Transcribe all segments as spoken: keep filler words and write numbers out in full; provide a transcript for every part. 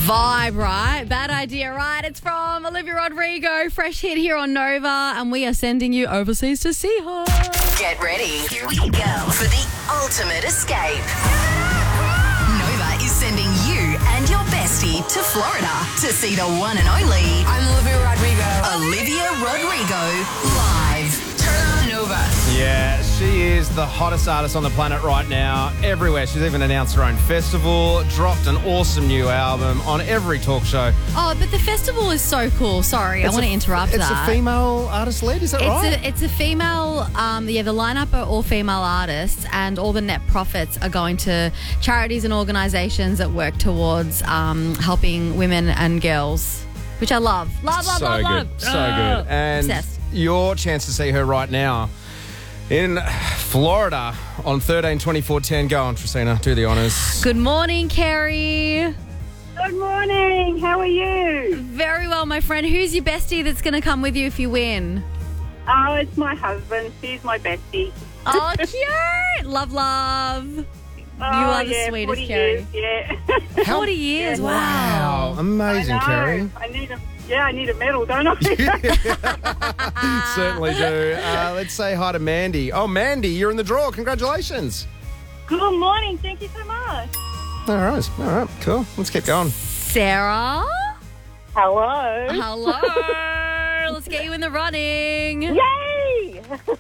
Vibe, right? Bad idea, right? It's from Olivia Rodrigo, fresh hit here on Nova, and we are sending you overseas to see her. Get ready. Here we go for the ultimate escape. Nova is sending you and your bestie to Florida to see the one and only I'm Olivia Rodrigo. Olivia Rodrigo live. Turn on Nova. Yeah, she is the hottest artist on the planet right now, everywhere. She's even announced her own festival, dropped an awesome new album on every talk show. Oh, but the festival is so cool. Sorry, It's I want a- to interrupt it's that. It's a female artist lead, is that It's right? a, it's a female, um, yeah, the lineup are all female artists, and all the net profits are going to charities and organisations that work towards um, helping women and girls, which I love. Love, love, so love, good, love. so Oh, good. And obsessed. your chance to see her right now in Florida on thirteen twenty-four ten. Go on, Tristina, do the honours. Good morning, Kerry. Good morning. How are you? Very well, my friend. Who's your bestie that's going to come with you if you win? Oh, it's my husband. He's my bestie. Oh, cute. Love, love. Oh, are the yeah, sweetest, forty Kerry. years, yeah. forty years, wow. Wow, amazing, I know. Kerry. I need a, yeah, I need a medal, don't I? Certainly do. Uh, let's say hi to Mandy. Oh, Mandy, you're in the draw. Congratulations. Good morning. Thank you so much. All right, all right, cool. Let's keep going. Sarah. Hello. Hello. Let's get you in the running. Yay!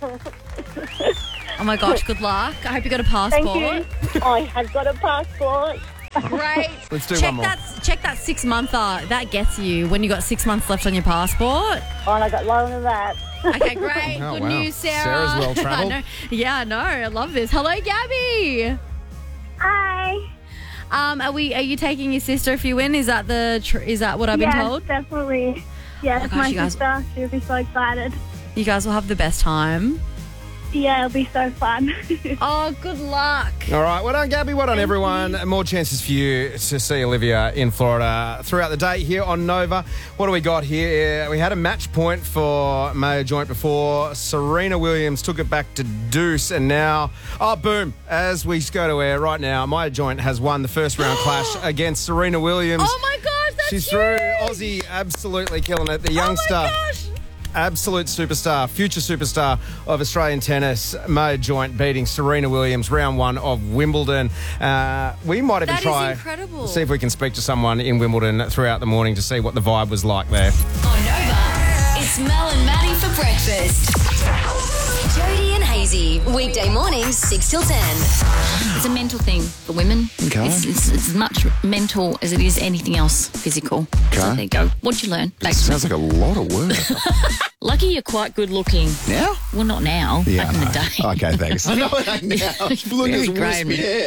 Oh my gosh, good luck. I hope you got a passport. Thank you. I have got a passport. Great. Let's do check one more. that check that six monther. That gets you when you got six months left on your passport. Oh, and I got lower than that. Okay, great. Oh, Good wow. news, Sarah. Sarah's well travelled. I know. Yeah, I know. I love this. Hello, Gabby. Hi. Um, are we? Are you taking your sister if you win? Is that the? Tr- is that what I've been yes, told? definitely. Yes, Oh, gosh, my you guys- sister. She'll be so excited. You guys will have the best time. Yeah, it'll be so fun. Oh, good luck. All right, well done, Gabby. Well done, everyone. More chances for you to see Olivia in Florida throughout the day here on Nova. What do we got here? We had a match point for Maya Joint before. Serena Williams took it back to deuce, and now, oh, boom, as we go to air right now, Maya Joint has won the first round clash against Serena Williams. Oh my gosh, that's She's huge. through. Aussie absolutely killing it. The youngster. Oh my gosh. Absolute superstar, future superstar of Australian tennis, Maya Joint beating Serena Williams, round one of Wimbledon. Uh, we might even That is try incredible. see if we can speak to someone in Wimbledon throughout the morning to see what the vibe was like there. On Nova, it's Mel and Maddie for breakfast. Jody and Hazy, weekday mornings, six till ten. It's a mental thing for women. Okay. It's, it's, it's as much mental as it is anything else physical. Okay. So there you go. What'd you learn? It sounds like a lot of work. Lucky you're quite good looking. Now? Well, not now. Yeah, back in I the know. day. Okay, thanks. I know that now. Look at Very this grey. wispy hair.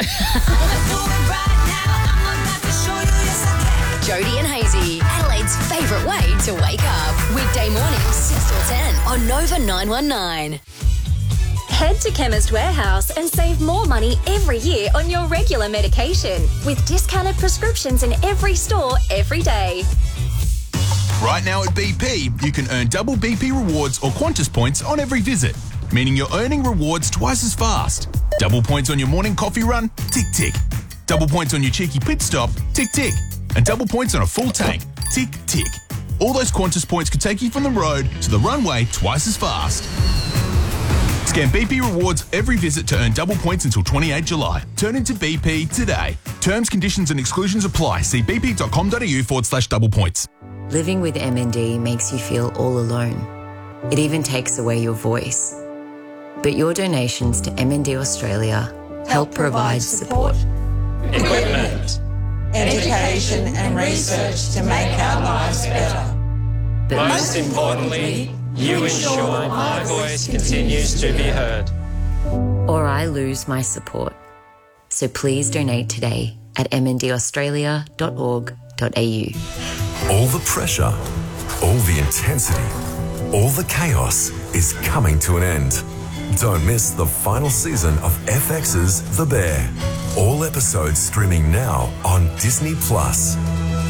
Jody and Hazy, Adelaide's favourite way to wake up. Weekday mornings, six till ten on Nova nine one nine. Head to Chemist Warehouse and save more money every year on your regular medication with discounted prescriptions in every store every day. Right now at B P, you can earn double B P rewards or Qantas points on every visit, meaning you're earning rewards twice as fast. Double points on your morning coffee run? Tick, tick. Double points on your cheeky pit stop? Tick, tick. And double points on a full tank? Tick, tick. All those Qantas points could take you from the road to the runway twice as fast. Scan B P rewards every visit to earn double points until twenty-eighth of July. Turn into B P today. Terms, conditions and exclusions apply. See bp.com.au forward slash double points. Living with M N D makes you feel all alone. It even takes away your voice. But your donations to M N D Australia help provide support. Equipment, education and research to make our lives better. But Most importantly, you ensure my voice continues to be heard. or I lose my support. So please donate today at m n d australia dot org dot a u. All the pressure, all the intensity, all the chaos is coming to an end. Don't miss the final season of F X's The Bear. All episodes streaming now on Disney Plus.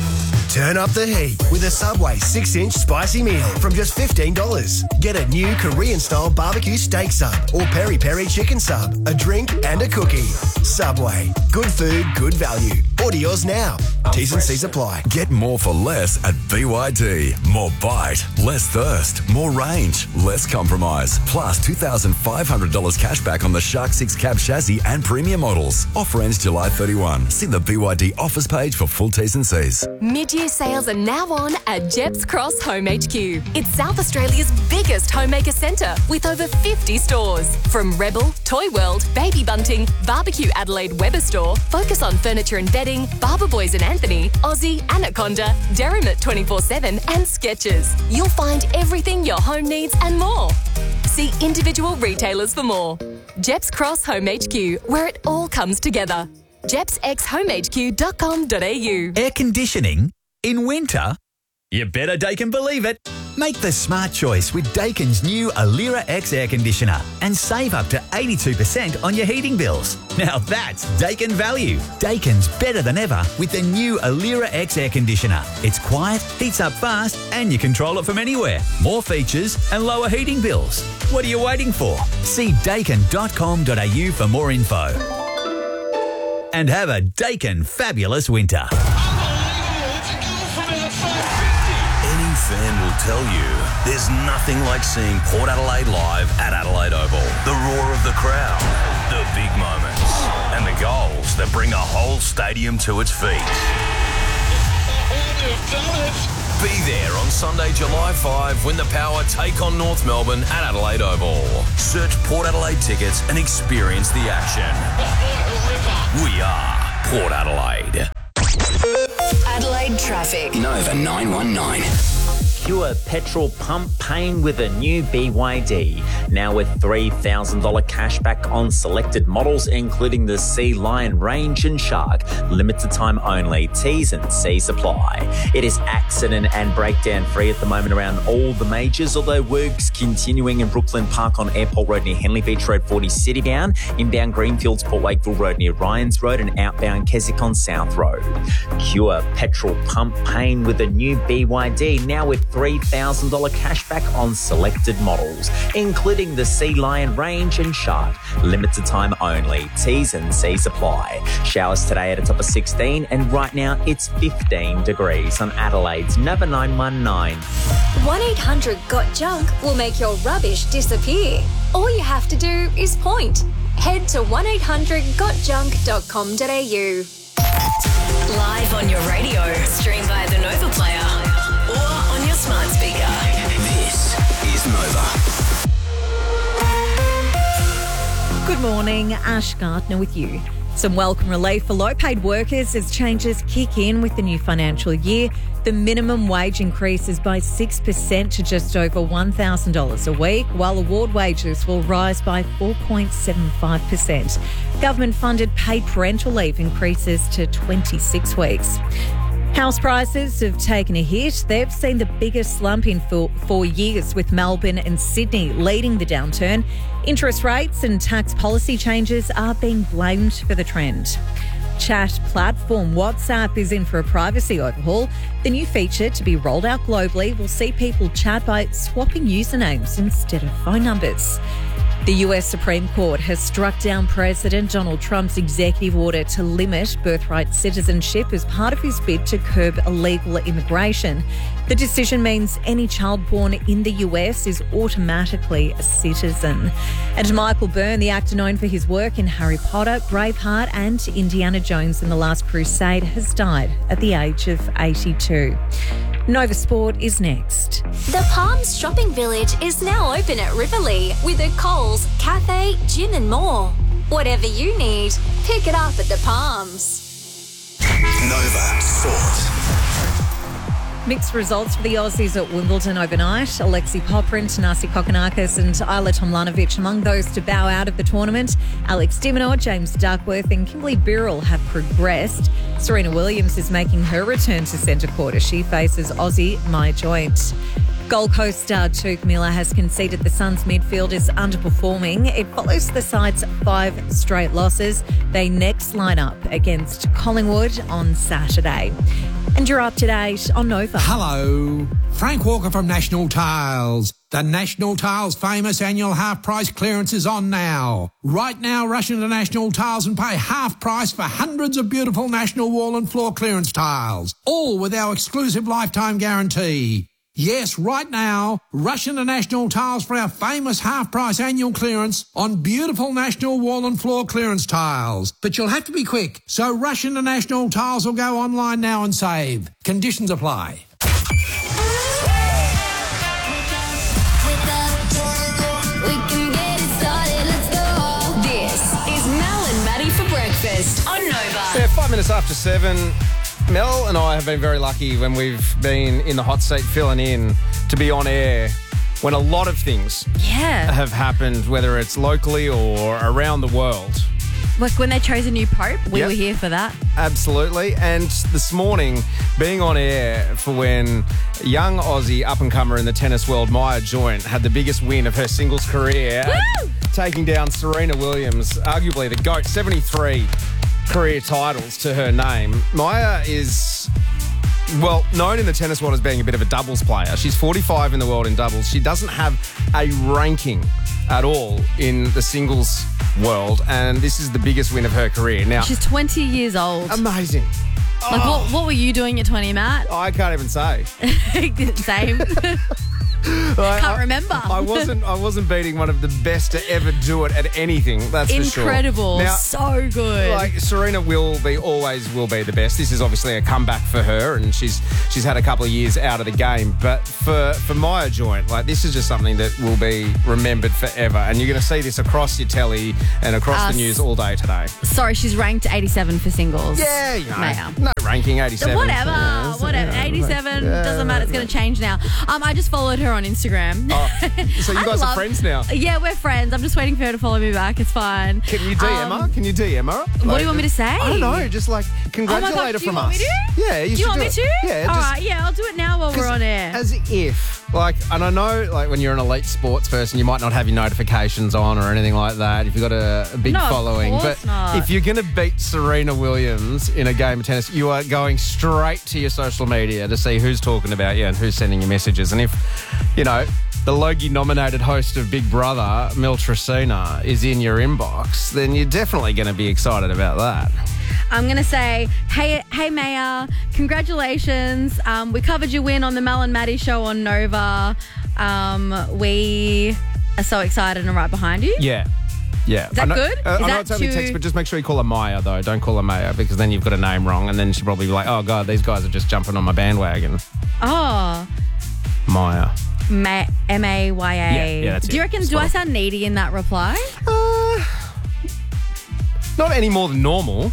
Turn up the heat with a Subway six inch spicy meal from just fifteen dollars. Get a new Korean-style barbecue steak sub or peri-peri chicken sub, a drink and a cookie. Subway. Good food, good value. Order yours now. T's and C's apply. Get more for less at B Y D. More bite, less thirst, more range, less compromise. Plus two thousand five hundred dollars cash back on the Shark six cab chassis and premium models. Offer ends July thirty-first. See the B Y D offers page for full T's and C's. Mid-year sales are now on at Jeps Cross Home H Q. It's South Australia's biggest homemaker centre with over fifty stores. From Rebel, Toy World, Baby Bunting, Barbecue Adelaide Weber Store, Focus on Furniture and Bedding, Barber Boys and Anthony, Aussie, Anaconda, Derrimut twenty-four seven and Skechers. You'll find everything your home needs and more. See individual retailers for more. Jeps Cross Home H Q, where it all comes together. jeps x home h q dot com dot a u. Air conditioning in winter? You better Daikin believe it. Make the smart choice with Daikin's new Alira X air conditioner and save up to eighty-two percent on your heating bills. Now that's Daikin value. Daikin's better than ever with the new Alira X air conditioner. It's quiet, heats up fast, and you control it from anywhere. More features and lower heating bills. What are you waiting for? See daikin dot com dot a u for more info. And have a Daikin fabulous winter. Any fan will tell you there's nothing like seeing Port Adelaide live at Adelaide Oval. The roar of the crowd, the big moments, and the goals that bring a whole stadium to its feet. Be there on Sunday, July fifth when the Power take on North Melbourne at Adelaide Oval. Search Port Adelaide tickets and experience the action. We are Port Adelaide. Adelaide traffic. Nova nine one nine. Cure petrol pump pain with a new B Y D. Now with three thousand dollars cash back on selected models, including the Sea Lion Range and Shark. Limited time only. T's and C's apply. It is accident and breakdown free at the moment around all the majors, although works continuing in Brooklyn Park on Airport Road near Henley Beach Road forty city bound, inbound Greenfields Port Wakeville Road near Ryans Road, and outbound Keswick on South Road. Cure petrol pump pain with a new B Y D. Now with three thousand dollars cash back on selected models, including the Sea Lion Range and Shark. Limited time only. T's and C's apply. Showers today at a top of sixteen, and right now it's fifteen degrees on Adelaide's Nova nine one nine. one eight hundred got junk will make your rubbish disappear. All you have to do is point. Head to one eight hundred got junk dot com dot a u. Live on your radio, stream via the Nova Player, or on your smart speaker. This is Nova. Good morning, Ash Gardner with you. Some welcome relief for low-paid workers as changes kick in with the new financial year. The minimum wage increases by six percent to just over one thousand dollars a week, while award wages will rise by four point seven five percent. Government-funded paid parental leave increases to twenty-six weeks. House prices have taken a hit. They've seen the biggest slump in four, four years, with Melbourne and Sydney leading the downturn. Interest rates and tax policy changes are being blamed for the trend. Chat platform WhatsApp is in for a privacy overhaul. The new feature, to be rolled out globally, will see people chat by swapping usernames instead of phone numbers. The U S Supreme Court has struck down President Donald Trump's executive order to limit birthright citizenship as part of his bid to curb illegal immigration. The decision means any child born in the U S is automatically a citizen. And Michael Byrne, the actor known for his work in Harry Potter, Braveheart and Indiana Jones and the Last Crusade, has died at the age of eighty-two. Nova Sport is next. The Palms Shopping Village is now open at Riverlea with a Coles, cafe, gym and more. Whatever you need, pick it up at the Palms. Nova Sport. Mixed results for the Aussies at Wimbledon overnight. Alexei Poprin, Tanasi Kokonakis and Isla Tomljanovic among those to bow out of the tournament. Alex de Minaur, James Duckworth and Kimberly Birrell have progressed. Serena Williams is making her return to centre court as she faces Aussie Maya Joint. Gold Coast star Tuke Miller has conceded the Suns' midfield is underperforming. It follows the side's five straight losses. They next line up against Collingwood on Saturday. And you're up to date on Nova. Hello. Frank Walker from National Tiles. The National Tiles famous annual half price clearance is on now. Right now, rush into National Tiles and pay half price for hundreds of beautiful National wall and floor clearance tiles, all with our exclusive lifetime guarantee. Yes, right now, rush into National Tiles for our famous half-price annual clearance on beautiful National wall and floor clearance tiles. But you'll have to be quick, so rush into National Tiles or go online now and save. Conditions apply. This is Mel and Maddie for breakfast on Nova. Yeah, five minutes after seven. Mel and I have been very lucky when we've been in the hot seat filling in to be on air when a lot of things Yeah. have happened, whether it's locally or around the world. Like when they chose a new pope, we Yep. were here for that. Absolutely. And this morning, being on air for when young Aussie up-and-comer in the tennis world, Maya Joint, had the biggest win of her singles career, Woo! taking down Serena Williams, arguably the GOAT, seventy-three career titles to her name. Maya is, well, known in the tennis world as being a bit of a doubles player. She's forty-five in the world in doubles. She doesn't have a ranking at all in the singles world, and this is the biggest win of her career. Now, She's twenty years old. amazing. Like, Oh. what, what were you doing at twenty, Matt? I can't even say. Same. Like, Can't I- remember. I wasn't. I wasn't beating one of the best to ever do it at anything. That's for sure. Incredible. Now, So good. like Serena will be, always will be the best. This is obviously a comeback for her, and she's she's had a couple of years out of the game. But for for Maya Joint, like this is just something that will be remembered forever. And you're going to see this across your telly and across Uh, the news all day today. Sorry, she's ranked eighty-seven for singles. Yeah, you know, Maya. no ranking eighty-seven. Whatever, Yeah, it's- whatever. yeah, eighty-seven yeah. doesn't matter. It's going to change now. Um, I just followed her on Instagram. Oh, so you I guys are love- friends now? Yeah, we're friends. I'm just waiting for her to follow me back. It's fine. Can you D M Um, her? Can you D M her? What do you want me to say? I don't know. Just like Oh my congratulate gosh, her do you from want us. me to? Yeah, you do you should want do me it. to? Yeah, All just right, yeah, I'll do it now while we're on air. as if, like, and I know, like, when you're an elite sports person, you might not have your notifications on or anything like that if you've got a, a big No, of following. course But not. if you're going to beat Serena Williams in a game of tennis, you are going straight to your social media to see who's talking about you and who's sending you messages. And if, you know, the Logie-nominated host of Big Brother, Mel Tresina, is in your inbox, then you're definitely going to be excited about that. I'm going to say, hey, hey, Maya, congratulations. Um, we covered your win on the Mel and Maddie show on Nova. Um, we are so excited and right behind you. Yeah. Yeah. Is that I know, good? Uh, Is I know that it's only too- text, but just make sure you call her Maya, though. Don't call her Maya, because then you've got a name wrong, and then she'll probably be like, oh, God, these guys are just jumping on my bandwagon. Oh, Maya. Ma- M A Y A. Yeah, yeah, that's Do you it. reckon, Spot do I on. sound needy in that reply? Not any more than normal.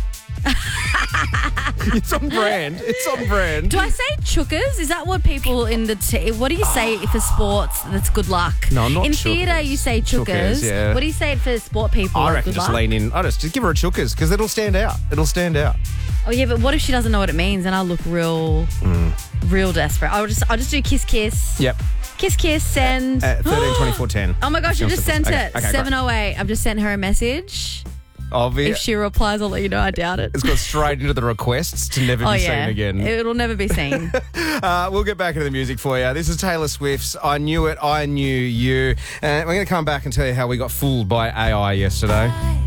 It's on brand. It's on brand. Do I say chookers? Is that what people in the t- what do you say for sports? That's good luck. No, not in chookers. theatre. You say chookers. Chookers, yeah. What do you say for sport people? I Like, reckon good just luck? lean in. I just, just give her a chookers, because it'll stand out. It'll stand out. Oh yeah, but what if she doesn't know what it means? And I look real, real desperate. I'll just, I'll just do kiss, kiss, Yep. kiss, kiss, send. At thirteen twenty-four ten. Oh my gosh, I just sent Okay, it. okay, great. seven oh eight. I've just sent her a message. Obvi- If she replies, I'll let you know. I doubt it. It's gone straight into the requests to never Oh be yeah, seen again. it'll never be seen. Uh, we'll get back into the music for you. This is Taylor Swift's I Knew It, I Knew You. And we're going to come back and tell you how we got fooled by A I yesterday.